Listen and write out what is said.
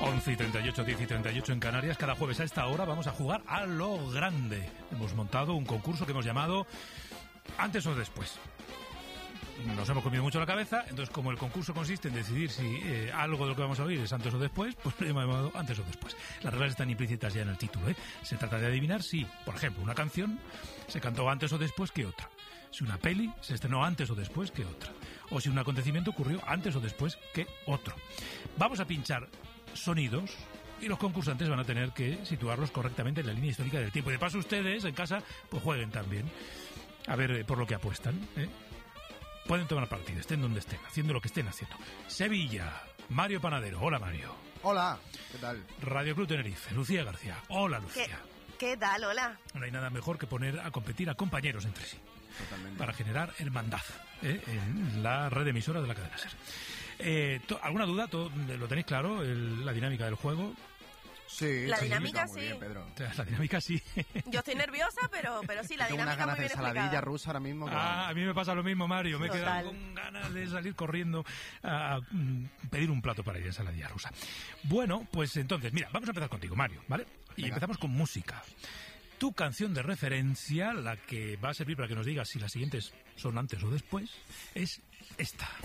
11:38, 10:38 en Canarias. Cada jueves a esta hora vamos a jugar a lo grande. Hemos montado un concurso que hemos llamado Antes o Después. Nos hemos comido mucho la cabeza, entonces como el concurso consiste en decidir si algo de lo que vamos a oír es antes o después, pues lo hemos llamado Antes o Después. Las reglas están implícitas ya en el título, ¿eh? Se trata de adivinar si, por ejemplo, una canción se cantó antes o después que otra. Si una peli se estrenó antes o después que otra. O si un acontecimiento ocurrió antes o después que otro. Vamos a pinchar sonidos y los concursantes van a tener que situarlos correctamente en la línea histórica del tiempo. Y de paso ustedes en casa pues jueguen también a ver por lo que apuestan, ¿eh? Pueden tomar partido, estén donde estén, haciendo lo que estén haciendo. Sevilla, Mario Panadero. Hola, Mario. Hola, ¿qué tal? Radio Club Tenerife, Lucía García. Hola, Lucía. ¿Qué tal? Hola. No hay nada mejor que poner a competir a compañeros entre sí. Totalmente. Para generar hermandad en la red emisora de la cadena SER. ¿Alguna duda? ¿Lo tenéis claro? La dinámica del juego. Sí, La dinámica muy sí. bien, Pedro. La dinámica sí. Yo estoy nerviosa, pero sí, la Tengo dinámica unas ganas muy de bien saladilla explicada. rusa ahora mismo. A mí me pasa lo mismo, Mario. Me he Total. quedado con ganas de salir corriendo a pedir un plato para ir a ensaladilla rusa. Bueno, pues entonces, mira, vamos a empezar contigo, Mario, ¿vale? Y Venga. empezamos con música. Tu canción de referencia, la que va a servir para que nos digas si las siguientes son antes o después, es esta.